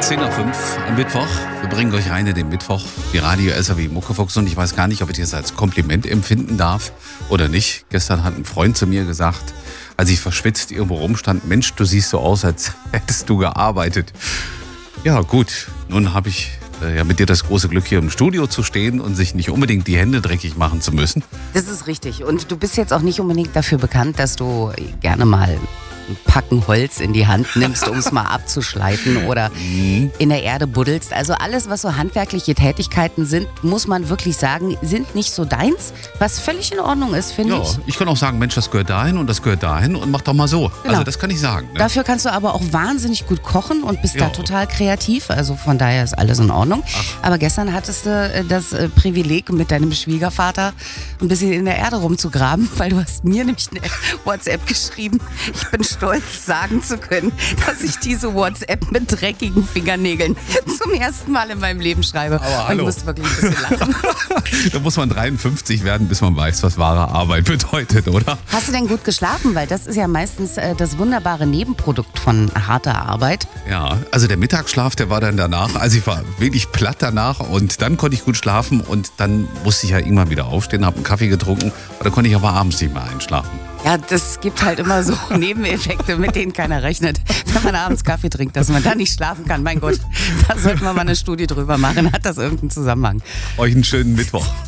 10:05 am Mittwoch. Wir bringen euch rein in den Mittwoch. Die Radio SAW Muckefuchs. Und ich weiß gar nicht, ob ich das als Kompliment empfinden darf oder nicht. Gestern hat ein Freund zu mir gesagt, als ich verschwitzt irgendwo rumstand, Mensch, du siehst so aus, als hättest du gearbeitet. Ja gut, nun habe ich mit dir das große Glück, hier im Studio zu stehen und sich nicht unbedingt die Hände dreckig machen zu müssen. Das ist richtig. Und du bist jetzt auch nicht unbedingt dafür bekannt, dass du gerne mal ein Packen Holz in die Hand nimmst, um es mal abzuschleifen oder in der Erde buddelst. Also alles, was so handwerkliche Tätigkeiten sind, muss man wirklich sagen, sind nicht so deins, was völlig in Ordnung ist, finde ich. Ja, ich kann auch sagen, Mensch, das gehört dahin und das gehört dahin und mach doch mal so. Genau. Also das kann ich sagen. Ne? Dafür kannst du aber auch wahnsinnig gut kochen und bist da total kreativ. Also von daher ist alles in Ordnung. Aber gestern hattest du das Privileg, mit deinem Schwiegervater ein bisschen in der Erde rumzugraben, weil du hast mir nämlich eine WhatsApp geschrieben. Ich bin stolz, sagen zu können, dass ich diese WhatsApp mit dreckigen Fingernägeln zum ersten Mal in meinem Leben schreibe. Aber hallo. Und ich musste wirklich ein bisschen lachen. Da muss man 53 werden, bis man weiß, was wahre Arbeit bedeutet, oder? Hast du denn gut geschlafen? Weil das ist ja meistens das wunderbare Nebenprodukt von harter Arbeit. Ja, also der Mittagsschlaf, der war dann danach. Also ich war wirklich platt danach und dann konnte ich gut schlafen und dann musste ich ja irgendwann wieder aufstehen, habe einen Kaffee getrunken. Da konnte ich aber abends nicht mehr einschlafen. Ja, das gibt halt immer so Nebeneffekte, mit denen keiner rechnet. Wenn man abends Kaffee trinkt, dass man da nicht schlafen kann. Mein Gott, da sollten wir mal eine Studie drüber machen. Hat das irgendeinen Zusammenhang? Euch einen schönen Mittwoch.